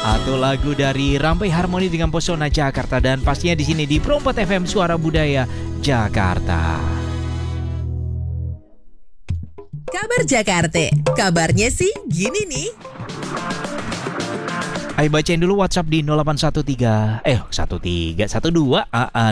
Atau lagu dari Rampai Harmoni dengan Pesona Jakarta. Dan pastinya di sini di Pro 4 FM Suara Budaya Jakarta. Kabar Jakarta, kabarnya sih gini nih. Ayo bacain dulu WhatsApp di 0813 0812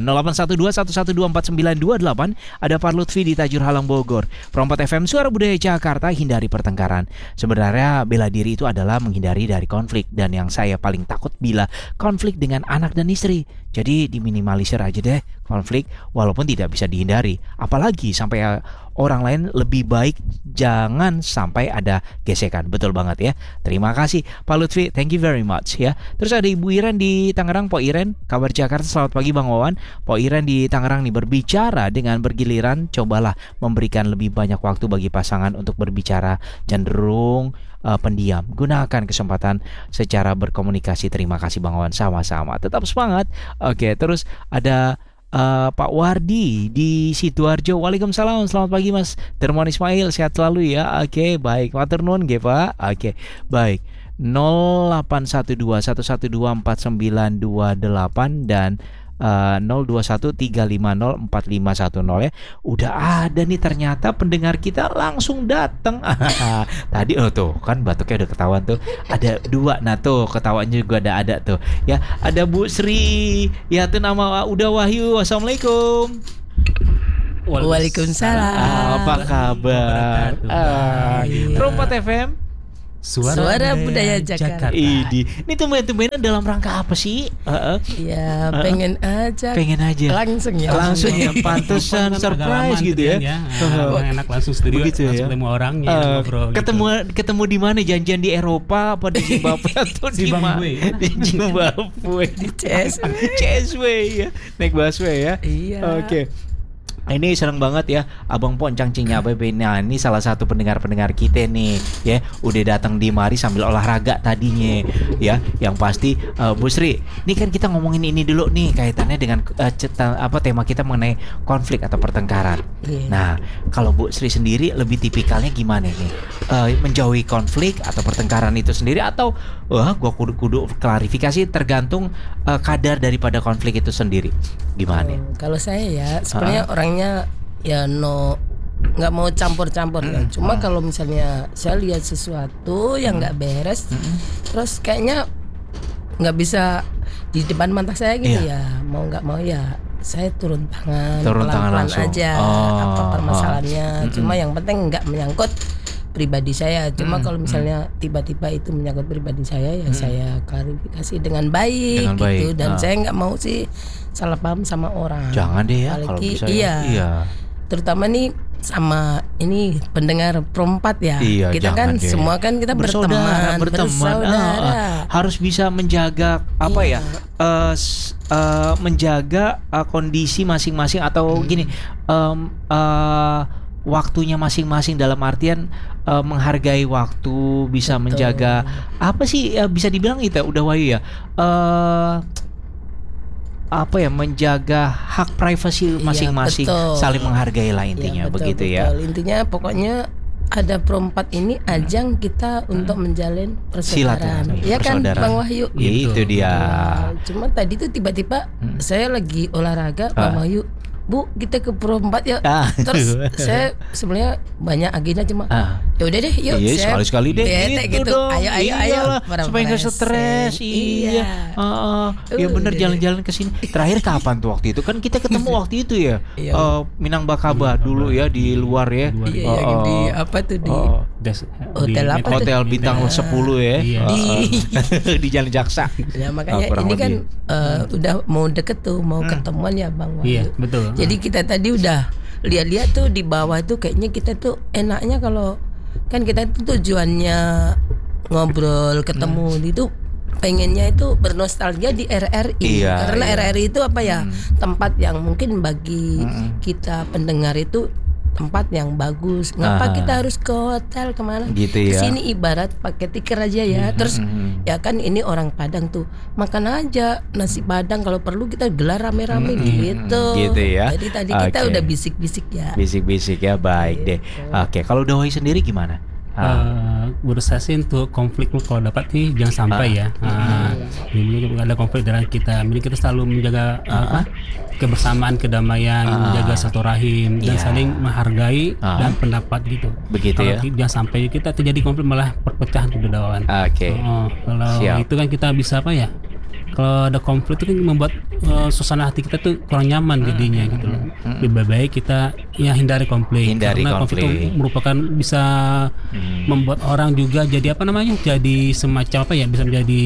112 Ada Pak Lutfi di Tajur Halang Bogor. Perompat FM Suara Budaya Jakarta, hindari pertengkaran. Sebenarnya bela diri itu adalah menghindari dari konflik. Dan yang saya paling takut bila konflik dengan anak dan istri. Jadi diminimalisir aja deh konflik walaupun tidak bisa dihindari. Apalagi sampai orang lain, lebih baik jangan sampai ada gesekan. Betul banget ya. Terima kasih Pak Lutfi, thank you very much ya. Terus ada Ibu Iren di Tangerang. Pak Iren, kabar Jakarta, selamat pagi Bang Wawan. Pak Iren di Tangerang nih, berbicara dengan bergiliran, cobalah memberikan lebih banyak waktu bagi pasangan untuk berbicara, cenderung pendiam. Gunakan kesempatan secara berkomunikasi. Terima kasih Bang Wawan, sama-sama. Tetap semangat. Oke, terus ada Pak Wardi di Sidoarjo. Waalaikumsalam, selamat pagi Mas Dermon Ismail, sehat selalu ya. Oke, baik, matur nuwun nggih Pak. Oke, baik. 0812-112-4928 dan 0213504510 ya. Udah ada nih ternyata pendengar kita langsung datang. Tadi tuh kan batuknya udah ketahuan tuh. Ada dua, nah tuh ketawanya juga ada tuh. Ya, ada Bu Sri. Ya tuh nama udah Wahyu. Assalamualaikum. Waalaikumsalam. Apa kabar? Perompat FM Suara Budaya Jakarta. Ini tumben-tumbenan dalam rangka apa sih? Iya, pengen aja. Langsung ya. Pantesan surprise gitu ya. Enak langsung studio, begitu langsung ya? ketemu orangnya, ngobrol. Ketemu di mana? Janjian di Eropa apa di Zimbabwe atau di mana? Di Zimbabwe. Di CSW ya. Naik busway ya. Iya. Oke. Ini seneng banget ya Abang Poncang Cingnya APP. Nah, ini salah satu pendengar-pendengar kita nih ya, udah datang di mari sambil olahraga tadinya ya. Yang pasti Bu Sri, ini kan kita ngomongin ini dulu nih kaitannya dengan tema kita mengenai konflik atau pertengkaran. Nah, kalau Bu Sri sendiri lebih tipikalnya gimana nih? Menjauhi konflik atau pertengkaran itu sendiri, atau gua kudu klarifikasi tergantung kadar daripada konflik itu sendiri. Gimana? Kalau saya ya sebenarnya orangnya ya nggak mau campur-campur ya. Cuma kalau misalnya saya lihat sesuatu yang nggak beres, terus kayaknya nggak bisa di depan mata saya gitu ya, mau nggak mau ya saya turun tangan pelan-pelan aja apa permasalahannya. Cuma yang penting nggak menyangkut pribadi saya. Cuma kalau misalnya tiba-tiba itu menyangkut pribadi saya ya saya klarifikasi dengan baik gitu. Dan saya nggak mau sih salah paham sama orang. Jangan deh ya. Apalagi, kalau bisa iya. Terutama nih sama ini pendengar perompat ya. Iya, kita kan deh. Semua kan kita bersaudara. Harus bisa menjaga apa ya? Menjaga kondisi masing-masing atau gini. Waktunya masing-masing, dalam artian menghargai waktu, bisa menjaga apa sih bisa dibilang itu udah Wahyu ya, menjaga hak privasi masing-masing, saling menghargai lah intinya, begitu ya. Intinya pokoknya ada perompat ini ajang kita untuk menjalin persaudaraan. Ya kan Bang Wahyu? Ya, itu dia. Cuma tadi tuh tiba-tiba saya lagi olahraga, Bang Wahyu, Bu, kita ke perompat ya. Terus saya sebenarnya banyak agenda, cuma ya udah deh, yuk. Iya, sekali-sekali deh. Gitu. Dong. Ayo. Supaya nggak stres. Iya. Ya bener, jalan-jalan ke sini. Terakhir kapan tuh waktu itu? Kan kita ketemu waktu itu ya. Minang Bakaba dulu ya, di luar ya. Iya, di apa tuh di hotel bintang 10 ya. Di Jalan Jaksa. Ya makanya ini kan udah mau deket tuh, mau ketemuan ya Bang Wahyu. Iya, betul. Jadi kita tadi udah lihat-lihat tuh di bawah tuh, kayaknya kita tuh enaknya kalau kan kita itu tujuannya ngobrol, ketemu itu pengennya itu bernostalgia di RRI. Karena RRI itu apa ya, tempat yang mungkin bagi kita pendengar itu tempat yang bagus. Ngapa kita harus ke hotel kemana? Gitu ya. Kesini ibarat pakai tiket aja ya. Terus ya kan ini orang Padang tuh makan aja nasi Padang, kalau perlu kita gelar rame-rame gitu. Gitu ya. Jadi tadi kita udah bisik-bisik ya. Bisik-bisik ya, baik deh. Oke, kalau Dawai sendiri gimana? menurut saya sih untuk konflik kalau dapat sih jangan sampai ya. Ini ada konflik dalam kita. Jadi kita selalu menjaga kebersamaan, kedamaian, menjaga silaturahim dan saling menghargai dan pendapat gitu. Begitu kalau ya. Jangan sampai kita terjadi konflik malah perpecahan kedaulatan. Oke. Kalau itu kan kita bisa apa ya? Kalau ada konflik itu kan membuat suasana hati kita tuh kurang nyaman jadinya gitu loh. Lebih baik kita ya hindari konflik. Karena konflik itu merupakan bisa membuat orang juga jadi apa namanya? Jadi semacam apa ya? Bisa menjadi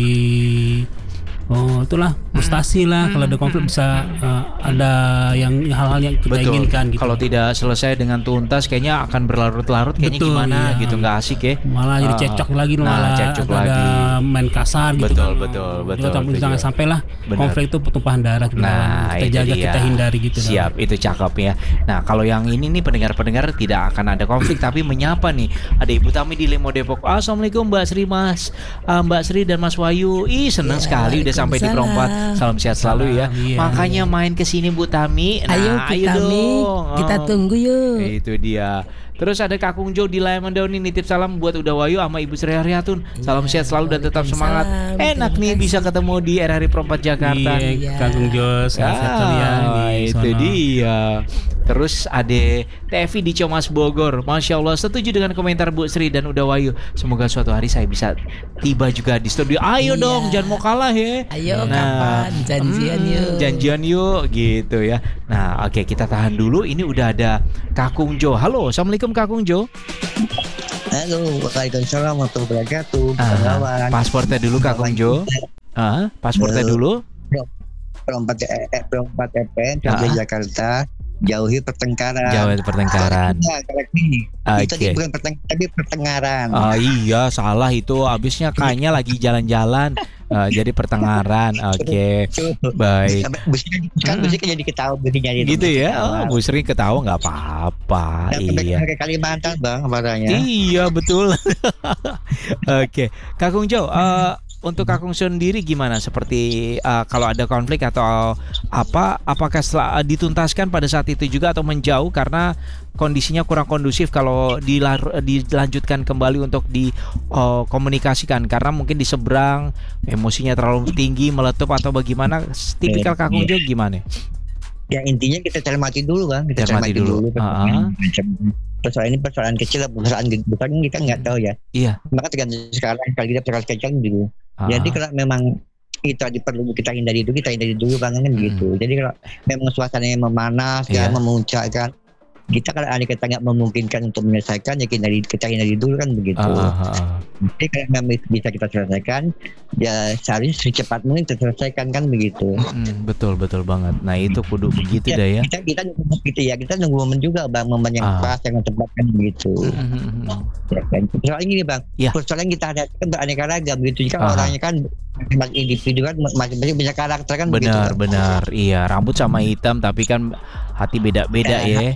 itulah frustasi lah. Kalau ada konflik bisa ada yang hal-hal yang kita inginkan gitu. Kalau tidak selesai dengan tuntas kayaknya akan berlarut-larut kayaknya gimana ya. gitu, nggak asik ya. Malah jadi cekcok lagi malah cekcok ada lagi. main kasar gitu. Betul. Jangan sampailah konflik itu pertumpahan darah gitu. Kita jaga, kita hindari gitu. Siap, itu cakep ya. Nah, kalau yang ini nih pendengar-pendengar tidak akan ada konflik tapi menyapa nih. Ada Ibu Tami di Lemo Depok. Assalamualaikum Mbak Sri Mas, Mbak Sri dan Mas Wahyu. Senang sekali udah sampai di Perompat. Salam sehat selalu ya. Makanya main ke sini Bu Tami. Nah, ayo dong. Kita tunggu yuk. Itu dia. Terus ada Kakung Jo di Layaman Daun ini nitip salam buat Uda Wayu sama Ibu Sri Haryatun. Salam sehat selalu dan tetap semangat. Enak nih bisa ketemu di RRI Perompat Jakarta. Kakung Jo, sehat kalian. Itu dia. Terus ada Tevi di Comas Bogor. Masya Allah, setuju dengan komentar Bu Sri dan Uda Wayu. Semoga suatu hari saya bisa tiba juga di studio. Ayo dong, jangan mau kalah ya. Ayo kapan janjian yuk gitu ya. Nah oke, kita tahan dulu. Ini udah ada Kakung Jo. Halo, assalamualaikum Kakung Jo. Halo, waalaikumsalam warahmatullahi wabarakatuh. Pasportnya dulu Kakung Jo. Pasportnya dulu. Perompat FM, Jakarta. Jauhi pertengkaran. Itu bukan pertengkaran, tapi pertengaran. Iya, salah itu. Abisnya kayaknya lagi jalan-jalan. Jadi pertengaran. Oke. Baik. Kan musik jadi ketawa berinya gitu ya. Bu Sri ketawa nggak apa-apa. Iya. Pakai Kalimantan Bang barangnya. Iya betul. Oke. Kakung Jo, untuk Kakung sendiri gimana? Seperti kalau ada konflik atau apakah setelah dituntaskan pada saat itu juga atau menjauh karena kondisinya kurang kondusif kalau dilanjutkan kembali untuk dikomunikasikan karena mungkin di seberang emosinya terlalu tinggi meletup atau bagaimana? Tipikal Kakung Jo gimana? Ya intinya kita cermati dulu Bang, kita cermati dulu. Persoalan ini persoalan kecil, persoalan besar kita nggak tahu ya. Iya. Maka tergantung sekarang kalau kita persoalan kecil dulu. Jadi kalau memang itu perlu kita hindari dulu Bang kan gitu. Jadi kalau memang suasananya memanas, memuncakkan, kita kalau kita nggak memungkinkan untuk menyelesaikan ya kita hindari dulu kan begitu. Jadi kalau memang bisa kita selesaikan ya seharusnya secepat mungkin terselesaikan kan begitu. Betul banget. Nah itu kudu begitu dah ya. Kita nunggu momen juga Bang, momen yang pas yang tepat kan begitu. Ya kan. Soalnya gini Bang, persoalan kita ada kan beraneka ragam gitu. Jika orangnya kan individu kan masing-masing punya karakter kan begitu. Benar. Iya, rambut sama hitam tapi kan hati beda-beda ya.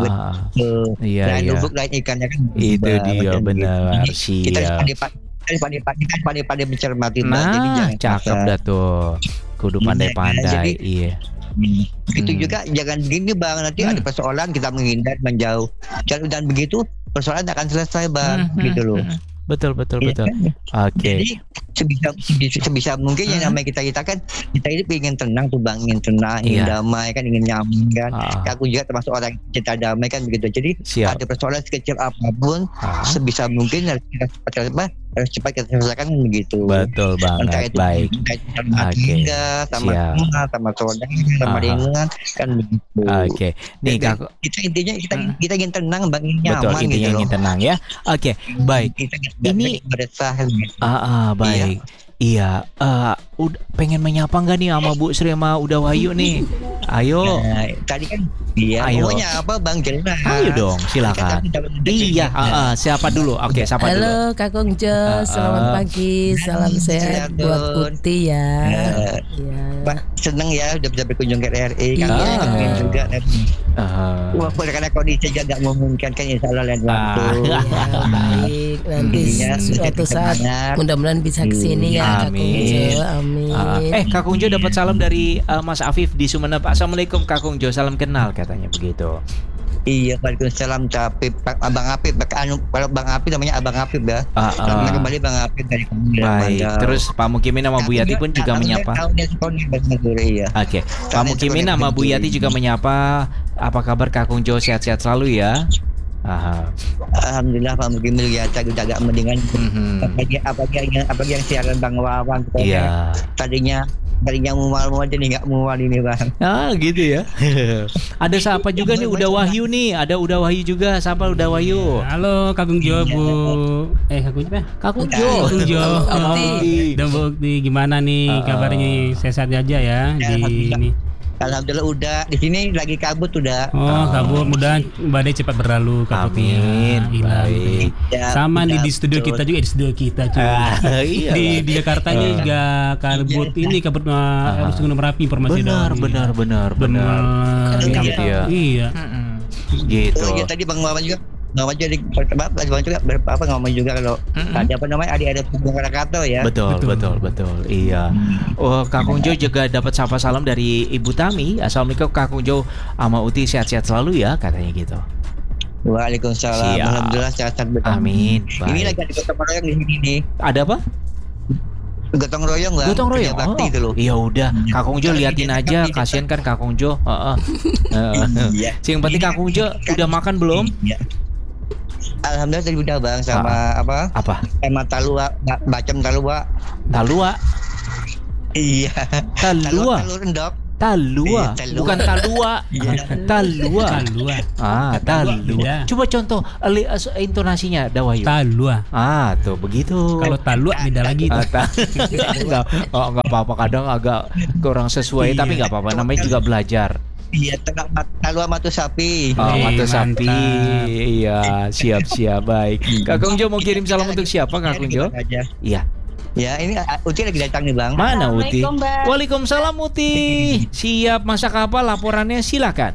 Iya. Lubuk lain ikannya kan. Itu dia benar. Siap. Kita pandai mencermati. Nah, cakep dah tuh. Kudu pandai-pandai. Iya. Itu juga jangan begini Bang, nanti ada persoalan kita menghindar, menjauh. Dan begitu persoalan akan selesai Bang, gitu loh. Betul. Oke. Jadi sebisa mungkin yang namanya kita kan kita ini ingin tenang tuh Bang, ingin tenang, ingin damai kan, ingin nyaman kan. Aku juga termasuk orang cinta damai kan begitu. Jadi ada persoalan sekecil apapun sebisa mungkin harus cepat kita selesaikan begitu. Betul banget. Baik. Sama saudara, sama lingkungan kan begitu. Oke. Nih kita intinya kita ingin tenang Bang, ingin nyaman. Betul, intinya gitu ingin tenang ya. Oke, baik. Ini baik. Iya, pengen menyapa nggak nih sama Bu Sri sama Uda Wayu nih? Ayo. Tadi kan maunya apa Bang jelas. Ayo dong, silakan. Iya, siapa dulu? Oke, siapa dulu? Halo Kakung Jo, selamat pagi, salam sehat buat Uti ya. Pak seneng ya udah bisa berkunjung ke RRI kan juga. Walaupun karena kondisi juga nggak memungkinkan kan insya Allah lain waktu. Baik, nanti suatu saat mudah-mudahan bisa kesini ya. Amin. Amin. Kakung Jo dapat salam dari Mas Afif di Sumeneb. Assalamualaikum Kakung Jo, salam kenal katanya begitu. Iya, Waalaikumsalam Apip, Abang Apip. Kalau Bang Apip namanya Abang Apip ya. Selamat kembali Bang Apip dari Baik. Terus Pak Mukimin sama Bu Yati pun juga menyapa. Oke. Pak Mukimin sama Bu Yati juga menyapa. Apa kabar Kakung Jo, sehat-sehat selalu ya? Alhamdulillah Pak Mukimin ya, agak mendingan. Apalagi yang siaran Bang Wawan. Iya. Tadinya mual-mual jadi nggak mual ini Bang. Gitu ya. Ada siapa juga nih? Udah Wahyu nih. Ada Udah Wahyu juga. Siapa Udah Wahyu? Halo Kakung Jo, Bu. Kakung apa? Kakung Jo. Dan Bu Ukti, gimana nih kabarnya? Sehat aja ya di ini. Alhamdulillah udah di sini lagi kabut udah. Kabut, mudah badai cepat berlalu. Amin. Baik. Sama nih di studio kita juga, Iya. Di Jakarta nya juga kabut ini harus Gunung Merapi informasi. Benar. Gitu ya. Iya. Gitu. Oh iya, tadi Bang Wawan juga jadi ngomong juga kalau ada ada Bung Rakato ya. Betul. Iya. Kakung Jo juga dapat sapa salam dari Ibu Tami. Assalamualaikum Kakung Jo sama Uti, sehat-sehat selalu ya katanya gitu. Waalaikumsalam. Siap. Alhamdulillah sehat-sehat betul. Amin. Ini lagi ada gotong royong di sini nih. Ada apa? Gotong royong lah. Gotong royong. Bakti itu loh. Iya udah, Kakung Jo liatin aja, kasihan kan Kakung Jo. Yang penting Kakung Jo udah makan belum? Alhamdulillah tadi udah Bang sama apa? Sama bacem talua. Iya. Talua. Telur endok. Talua. Bukan talua. Talua. Talua. Coba contoh intonasinya Dawayu. Talua. Tuh begitu. Kalau talua beda lagi tuh. Enggak apa-apa, kadang agak kurang sesuai tapi enggak apa-apa, namanya juga belajar. Iya, talua matu sapi. Matu sapi. Iya, siap baik. Kakung Jo mau kirim salam untuk siapa Kakung Jo? Iya. Ya, ini Uti lagi datang nih Bang. Mana Uti? Waalaikumsalam Uti. Siap, masak apa? Laporannya silakan.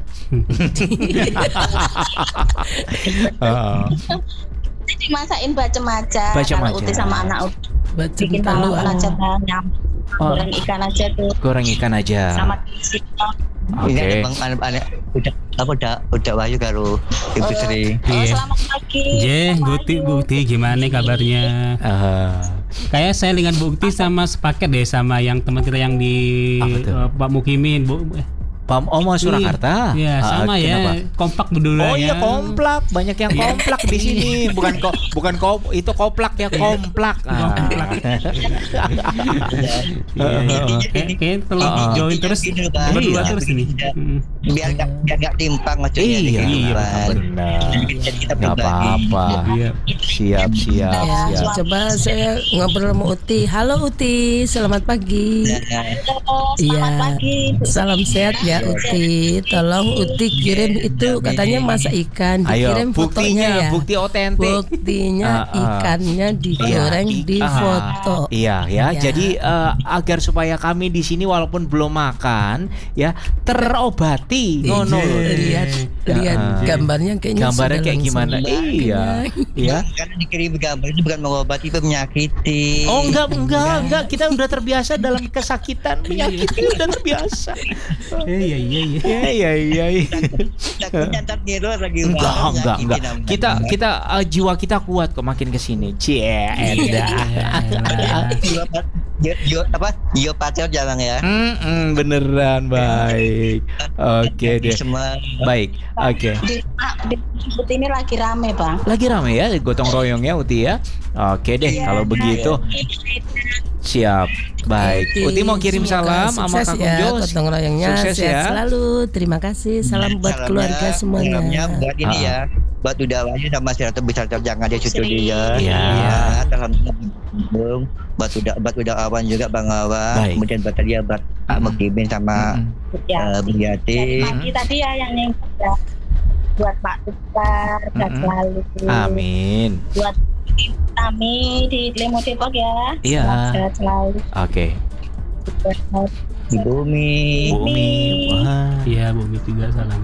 Dimasakin bacem aja. Kalau Uti sama anak Uti bikin talua aja banyak. Goreng ikan aja tuh. Goreng ikan aja. Sama isi. Oke. Udah Wahyu karo Ibu Sri. Selamat pagi. Bukti gimana kabarnya? Kayak saya dengan Bukti sama sepaket deh sama yang teman kita yang di Pak Mukimin, Oma Surakarta. Iya, sama ya. Kompak berdua ya. Oh iya, komplak. Banyak yang komplak di sini. Bukan itu koplak ya, komplak. Kayak tolong join terus berdua terus ini. Biar enggak timpang maksudnya. Iya, benar. Enggak apa-apa. Siap. Coba saya ngobrol sama Uti. Halo Uti, selamat pagi. Selamat pagi. Salam sehat ya Uti. Tolong Uti kirim itu katanya masak ikan, dikirim fotonya ya. Bukti otentik. Buktinya ikannya digoreng di foto. Iya. Jadi agar supaya kami di sini walaupun belum makan ya terobati. Lihat gambarnya kayaknya. Gambarnya kayak gimana? Iya. Karena dikirim gambar itu bukan mengobati, itu menyakiti. Oh enggak. Kita udah terbiasa dalam kesakitan, menyakiti udah terbiasa. Iya. Takutnya ntar niru lagi. Enggak. Kita jiwa kita kuat kok makin kesini. Jiwa patriot jangan ya. Beneran baik. Oke deh. Baik. Oke. Di ini lagi rame Bang. Lagi rame ya gotong royongnya Uti ya. Oke deh kalau begitu. Siap. Baik. Uti mau kirim salam sama Kakung Jo. Gotong royongnya sukses sehat ya. Selalu. Terima kasih. Salam buat keluarga semuanya. Buat ini ya. Buat Udah Wahyu sama Siratul bisa jangan dia cucu dia. Iya. Alhamdulillah. Buat Udah Awan juga Bang Awan. Kemudian buat dia buat Pak Mukimin sama Bu Yati. Tadi ya yang buat Pak Tukar, selalu. Amin. Buat kami di Lemo Depok ya. Iya. Sehat selalu. Oke. Di Bumi. Iya, Bumi juga salam.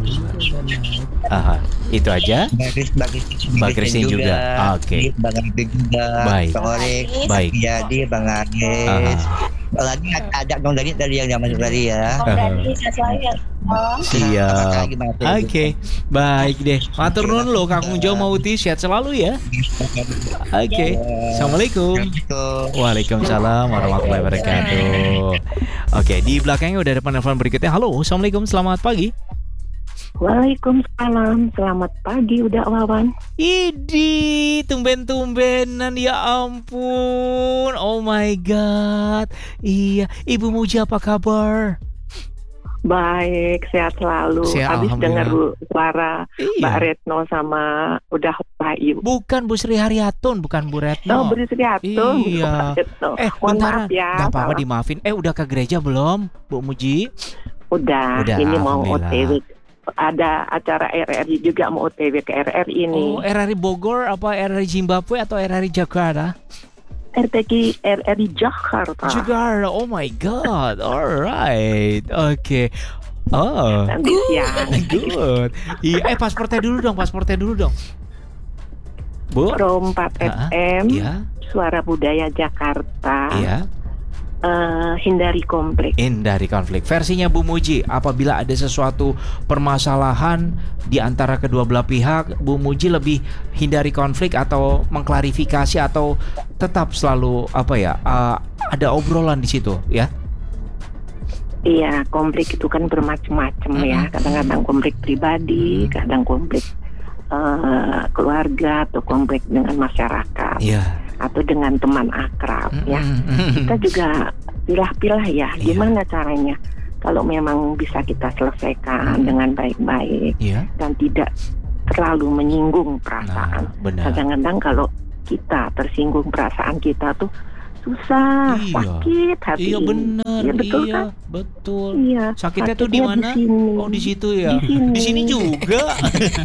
Itu aja. Mbak Kristin juga. Oke. Bang Abing juga. Baik. Bang Orik. Baik. Jadi Bang Agis. Lagi ada Dong dari yang masuk tadi ya. Dari sehat selalu ya. Siap. Oke, baik deh. Matur nuwun lo Kakung Jo Mauti, sehat selalu ya. Oke. Assalamualaikum. Waalaikumsalam warahmatullahi wabarakatuh. Oke, di belakangnya udah ada penelpon berikutnya. Halo, assalamualaikum, selamat pagi. Waalaikumsalam, selamat pagi udah Wawan. Idi, tumben-tumbenan, ya ampun. Oh my god. Iya, Ibu Muji apa kabar? Baik, sehat selalu. Habis dengar suara Mbak Retno sama udah Bayu. Bukan Bu Sri Haryatun, bukan Bu Retno. Oh, Bu Sri Haryatun. Iya. Mohon maaf ya. Gak apa-apa, dimaafin. Udah ke gereja belum, Bu Muji? Udah. Ini mau OTW. Ada acara RRI juga mau OTW ke RRI ini. Oh, RRI Bogor apa RRI Zimbabwe atau RRI Jakarta? RRI Jakarta. Jakarta, oh my god, alright, oke. Oh, nanti siang. Good. Iya, pasportnya dulu dong. Bu? Pro 4 FM, Suara Budaya Jakarta. Iya. Hindari konflik. Versinya Bu Muji, apabila ada sesuatu permasalahan di antara kedua belah pihak, Bu Muji lebih hindari konflik atau mengklarifikasi atau tetap selalu ada obrolan di situ ya? Iya, konflik itu kan bermacam-macam ya. Kadang-kadang konflik pribadi, kadang konflik keluarga atau konflik dengan masyarakat. Iya. Atau dengan teman akrab ya. Kita juga pilah-pilah ya gimana caranya kalau memang bisa kita selesaikan dengan baik-baik dan tidak terlalu menyinggung perasaan. Kadang-kadang kalau kita tersinggung perasaan kita tuh susah, sakit hati. Iya benar. Ya, betul kan? Betul. Iya. Sakitnya tuh di mana? Oh, di situ ya. Di sini juga.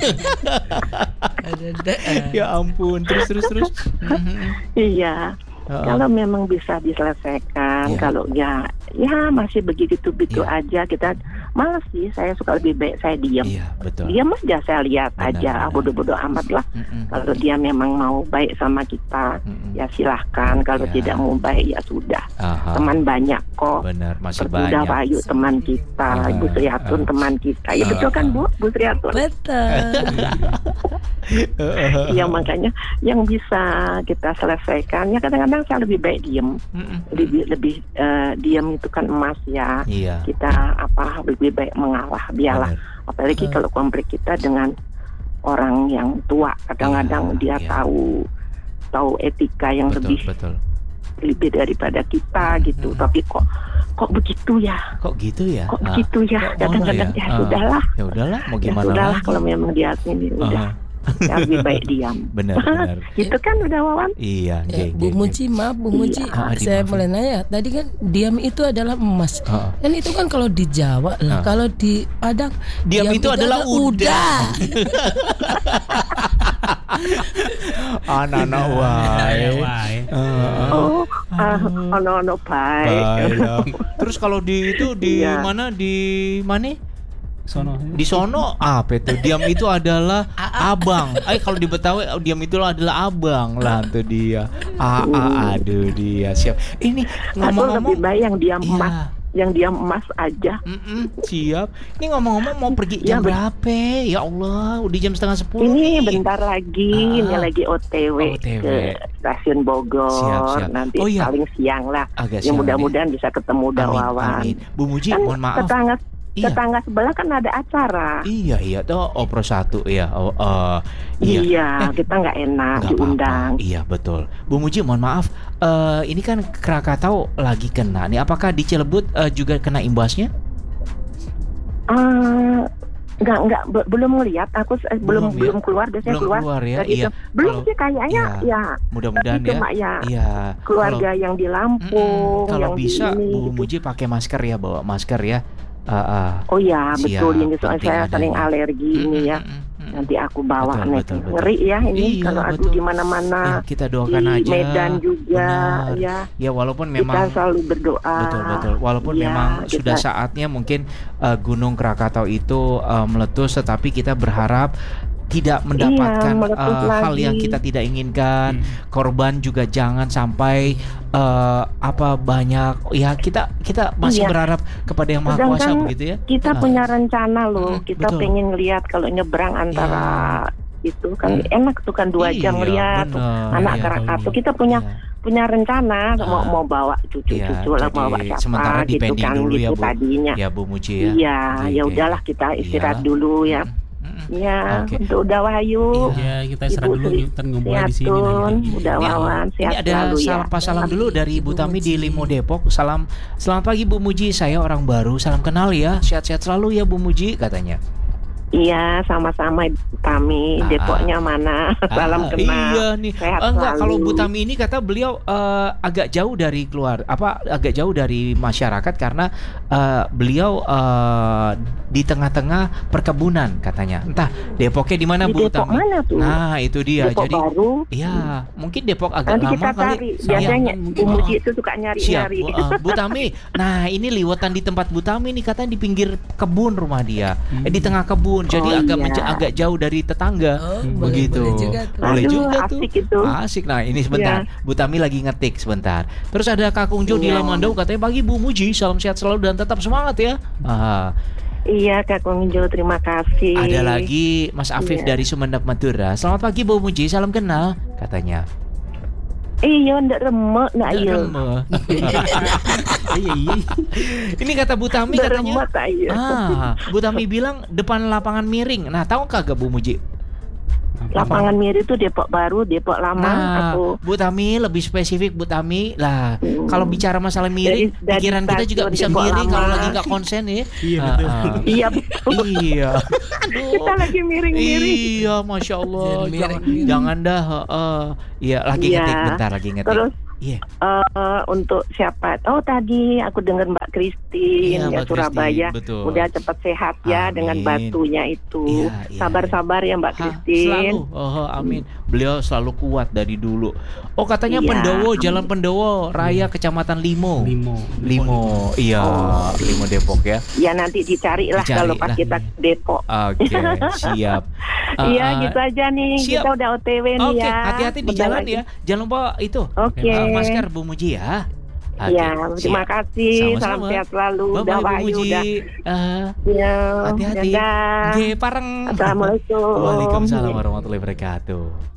Ya ampun. Terus. Iya. Kalau memang bisa diselesaikan, kalau ya masih begitu aja, kita malas sih. Saya suka lebih baik saya diam. Diam aja, saya lihat aja. Bodoh-bodoh amat lah. Kalau dia memang mau baik sama kita, ya silahkan. Kalau tidak mau baik, ya sudah. Teman banyak kok. Benar, masih banyak. Udah Bayu teman kita, Ibu Sri Hatun teman kita. Ya betul kan Bu Sri Hatun? Betul. Ya makanya yang bisa kita selesaikan, ya kadang-kadang saya lebih baik diam. Lebih diam itu kan emas ya. Kita lebih baik mengalah, biarlah. Apalagi kalau konflik kita dengan orang yang tua, kadang-kadang dia tahu etika yang lebih daripada kita gitu. Tapi kok begitu ya? Kok begitu ya? Kadang-kadang ya sudahlah. Ya udahlah, mau gimana sudahlah kalau memang dia ini udah. Ya, lebih baik diam. Benar. Itu kan udah Wawan. Iya. Bu Muji, maaf Bu Muji, saya boleh nanya. Tadi kan diam itu adalah emas. Dan itu kan kalau di Jawa lah. Kalau di Padang diam itu adalah udah. Anak-anak wae. Anak-anak baik. Terus kalau di mana? Di mana? Di sono apa itu? Diam itu adalah abang. Kalau di Betawi diam itu adalah abang lah tuh dia. Aduh dia siap. Ini ngomong-ngomong lebih baik yang diam emas. Yang diam emas aja. Siap. Ini ngomong-ngomong mau pergi jam berapa? Ya Allah, udah jam 9:30. Ini bentar lagi, ini lagi OTW ke stasiun Bogor. Siap. Nanti paling siang lah. Yang mudah-mudahan bisa ketemu Wawan. Bu Muji, mohon maaf. Tetangga sebelah kan ada acara. Iya tuh Opro 1 ya. Iya, kita nggak enak diundang. Iya betul. Bu Muji mohon maaf. Ini kan Krakatau lagi kena nih. Apakah di Cilebut juga kena imbasnya? Enggak, belum melihat. Aku belum keluar. Biasanya keluar ya. Iya. Belum sih kayaknya ya. Mudah-mudahan ya. Cuma keluarga yang di Lampung. Kalau yang bisa Bu gitu. Muji pakai masker ya, bawa masker ya. Oh ya betul, ini soalnya saya sering alergi ini ya. Nanti aku bawa betul. Ngeri ya ini kalau di mana-mana. Kita doakan di aja. Medan juga ya. Ya walaupun memang kita selalu berdoa. Betul. Walaupun memang sudah saatnya mungkin Gunung Krakatau itu meletus, tetapi kita berharap tidak mendapatkan hal yang kita tidak inginkan. Korban juga jangan sampai banyak ya, kita masih berharap kepada yang Maha Kuasa begitu ya. Kita punya rencana loh, kita pengen lihat kalau nyebrang antara itu kan enak tuh kan 2 jam lihat anak Krakatau. Kita punya rencana mau bawa cucu-cucu lah, bawa siapa sementara gitu kan dulu gitu ya, Bu. tadinya. Ya Bu Muji ya. Iya, ya udahlah kita istirahat dulu ya. Ya, untuk Udah Wahyu. Ya, kita istirahat dulu, kita ngobrol di sini. Udah Wawan, sehat selalu ya. Ini ada salam dulu dari Ibu Tami di Limo Depok. Selamat pagi Bu Muji, saya orang baru, salam kenal ya. Sehat-sehat selalu ya Bu Muji katanya. Iya, sama-sama Ibu Tami. Depoknya mana? Salam kenal. Iya nih. Sehat enggak, selalu. kalau Bu Tami ini kata beliau agak jauh dari agak jauh dari masyarakat karena beliau di tengah-tengah perkebunan katanya. Entah Depoknya di mana Bu Depok Tami? Mana tuh? Nah, itu dia. Depok jadi baru. Iya, mungkin Depok agak Nanti lama kita kali. cari. Biasanya Bu Muji itu suka nyari-nyari. Siap, Bu Tami. Nah, ini liwatan di tempat Bu Tami nih katanya di pinggir kebun rumah dia. Di tengah kebun. Jadi agak jauh dari tetangga. Begitu. Boleh juga tuh. Asik itu. Asik. Nah, ini sebentar. Bu Tami lagi ngetik sebentar. Terus ada Kak Kungjo di Lamandau katanya pagi Bu Muji, salam sehat selalu dan tetap semangat ya. Iya Kak Kungjo, terima kasih. Ada lagi Mas Afif dari Sumeneb Madura. Selamat pagi Bu Muji, salam kenal katanya. Iya, ndak remek nak iya. Ini kata Bu Tami katanya. Bu Tami bilang depan lapangan miring. Nah, tahu kagak Bu Muji? Lapangan miring itu Depok Baru, Depok Lama atau Bu Tami lebih spesifik Bu Tami lah. Kalau bicara masalah miring, pikiran kita juga bisa miring kalau lagi nggak konsen ya. Iya betul. Iya. Kita lagi miring-miring. Iya, Masya Allah. Jangan dah. Iya, lagi ngetik bentar, lagi ngetik. Terus untuk siapa? Oh tadi aku dengar Mbak Christine ya, Surabaya. Udah cepat sehat ya. Amin. Dengan batunya itu. Sabar-sabar ya Mbak Christine. Selalu. Amin. Beliau selalu kuat dari dulu. Oh katanya Pendowo, Jalan Pendowo Raya Kecamatan Limo. Iya, Limo Depok ya. Ya nanti dicari lah kalau pas kita Depok. Oke, siap. Iya gitu aja nih. Siap. Kita udah OTW nih ya. Hati-hati di jalan ya. Jangan lupa itu. Masker Bu Muji ya. Iya, terima kasih. Sama-sama. Salam sehat selalu. Udah Wahyu udah. Hati-hati. Nggih, pareng. Assalamualaikum. Waalaikumsalam warahmatullahi wabarakatuh.